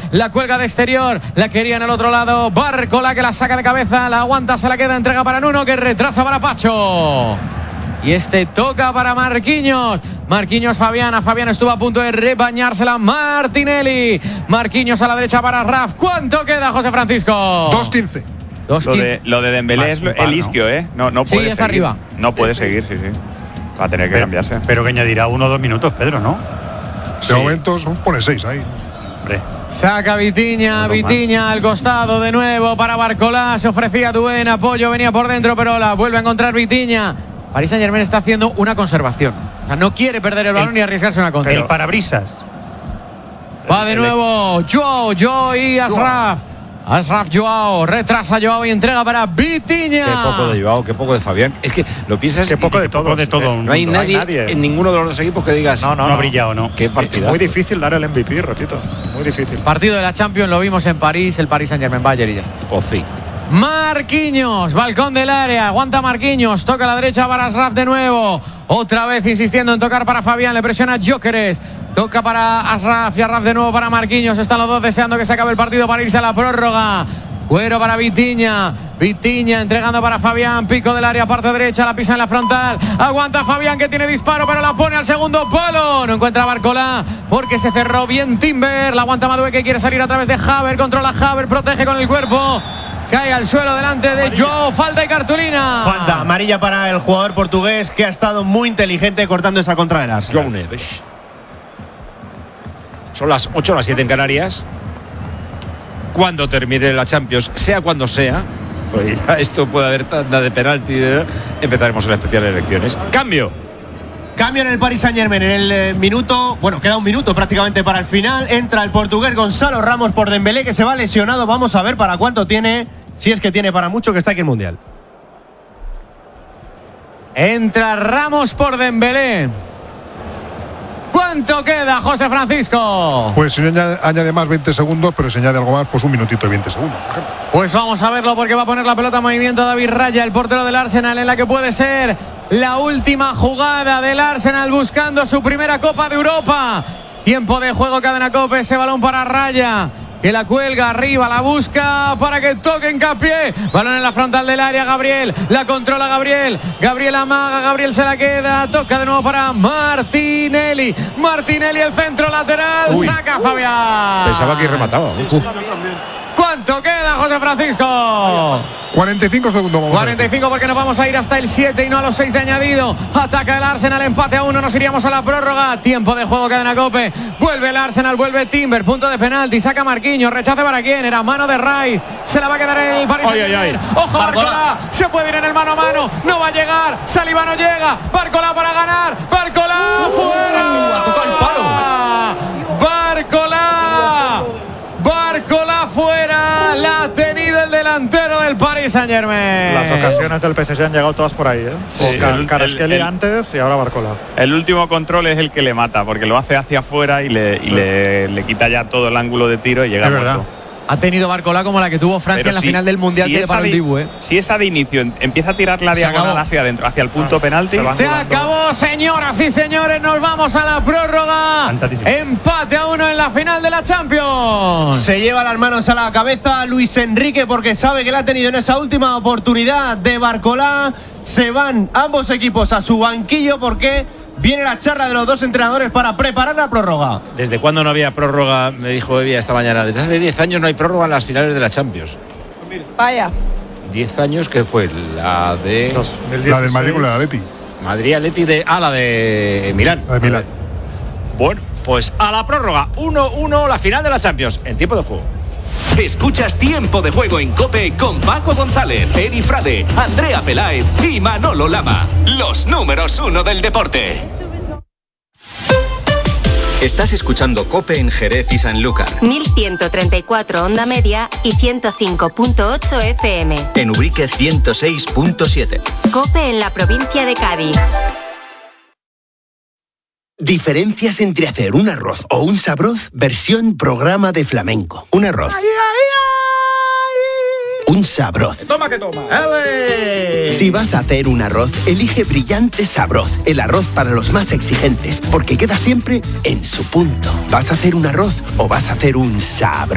la cuelga de exterior, la quería en el otro lado. Barcola que la saca de cabeza, la aguanta, se la queda, entrega para Nuno, que retrasa para Pacho. Y toca para Marquinhos. Marquinhos, Fabián estuvo a punto de rebañársela. Martinelli. Marquinhos a la derecha para Raf. ¿Cuánto queda, José Francisco? 2:15. Lo de Dembélé es el isquio, ¿eh? No puede sí, es seguir. arriba. No puede seguir, sí. Va a tener que cambiarse. Pero que añadirá 1 o 2 minutos, Pedro, ¿no? De momento pone 6 ahí. Hombre. Saca Vitinha al costado de nuevo para Barcola. Se ofrecía Duén, apoyo, venía por dentro, pero la vuelve a encontrar Vitinha. Paris Saint-Germain está haciendo una conservación. O sea, no quiere perder el balón ni arriesgarse una contra. El parabrisas. Va de nuevo Joao y Ashraf. Ashraf, Joao, retrasa Joao y entrega para Vitinha. Qué poco de Joao, qué poco de Fabián. Es que lo piensas. Qué poco de todo. No hay nadie en ninguno de los dos equipos que digas. No ha brillado, ¿no? Qué partidazo. Es muy difícil dar el MVP, repito. Muy difícil. Partido de la Champions, lo vimos en París, el Paris Saint-Germain Bayern y ya está. Pues sí. Marquinhos, balcón del área, aguanta Marquinhos, toca a la derecha para Ashraf de nuevo. Otra vez insistiendo en tocar para Fabián, le presiona Gyökeres. Toca para Ashraf y Ashraf de nuevo para Marquinhos. Están los dos deseando que se acabe el partido para irse a la prórroga. Cuero para Vitinha entregando para Fabián, pico del área, parte derecha, la pisa en la frontal, aguanta Fabián que tiene disparo, pero la pone al segundo palo, no encuentra a Barcola porque se cerró bien Timber, la aguanta Madueke que quiere salir a través de Haver, controla Haver, protege con el cuerpo, cae al suelo delante de Joao, falta y cartulina. Falta amarilla para el jugador portugués que ha estado muy inteligente cortando esa contra del Arsenal. Joao Neves. Son las 8 o las 7 en Canarias. Cuando termine la Champions, sea cuando sea, pues ya esto puede haber tanda de penalti, empezaremos en las especiales elecciones. Cambio en el Paris Saint-Germain en el minuto, bueno, queda un minuto prácticamente para el final. Entra el portugués Gonzalo Ramos por Dembélé, que se va lesionado. Vamos a ver para cuánto tiene, si es que tiene para mucho, que está aquí el Mundial. Entra Ramos por Dembélé. ¿Cuánto queda, José Francisco? Pues si añade más 20 segundos, pero si añade algo más, pues un minutito y 20 segundos, por ejemplo. Pues vamos a verlo porque va a poner la pelota en movimiento David Raya, el portero del Arsenal, en la que puede ser la última jugada del Arsenal buscando su primera Copa de Europa. Tiempo de juego, cadena COPE, ese balón para Raya, que la cuelga arriba, la busca para que toque hincapié. Balón en la frontal del área, Gabriel, la controla Gabriel amaga, Gabriel se la queda, toca de nuevo para Martinelli, el centro lateral, saca Fabián. Pensaba que remataba. ¿Cuánto queda, José Francisco? 45 segundos. 45 porque nos vamos a ir hasta el 7 y no a los 6 de añadido. Ataca el Arsenal, empate a 1, nos iríamos a la prórroga. Tiempo de juego, cadena COPE. Vuelve el Arsenal, vuelve Timber, punto de penalti, saca Marquinhos, rechace para quién, era mano de Rice, se la va a quedar el Paris Saint-Germain. Ojo, Barcola, se puede ir en el mano a mano, no va a llegar, Saliba no llega, Barcola para ganar, Barcola fuera. Tocó el palo. Barcola fuera, la ha tenido el delantero del Paris Saint-Germain. Las ocasiones del PSG han llegado todas por ahí, ¿eh? Sí, Kvaratskhelia antes y ahora Barcola. El último control es el que le mata, porque lo hace hacia afuera y le quita ya todo el ángulo de tiro y llega muerto. Ha tenido Barcola como la que tuvo Francia en la final del Mundial, que le paró el Dibu, ¿eh? Si esa de inicio empieza a tirar la diagonal hacia adentro, hacia el punto penalti. Se acabó, señoras y señores, nos vamos a la prórroga. Empate a 1 en la final de la Champions. Se lleva las manos a la cabeza Luis Enrique porque sabe que la ha tenido en esa última oportunidad de Barcola. Se van ambos equipos a su banquillo porque viene la charla de los dos entrenadores para preparar la prórroga. ¿Desde cuándo no había prórroga? Me dijo Evia esta mañana. Desde hace 10 años no hay prórroga en las finales de la Champions. Vaya. 10 años, que fue la de... La del Madrid con la de Atleti. Madrid-Atleti la de Milán. La de Milán. Bueno, pues a la prórroga. 1-1 la final de la Champions en tiempo de juego. Escuchas Tiempo de Juego en COPE con Paco González, Eri Frade, Andrea Peláez y Manolo Lama. Los números 1 del deporte. Estás escuchando COPE en Jerez y Sanlúcar. 1134 onda media y 105.8 FM. En Ubrique 106.7. COPE en la provincia de Cádiz. Diferencias entre hacer un arroz o un sabroz versión programa de flamenco. Un arroz. Un sabroz. Toma que toma. Si vas a hacer un arroz, elige Brillante Sabroz, el arroz para los más exigentes, porque queda siempre en su punto. ¿Vas a hacer un arroz o vas a hacer un sabroz?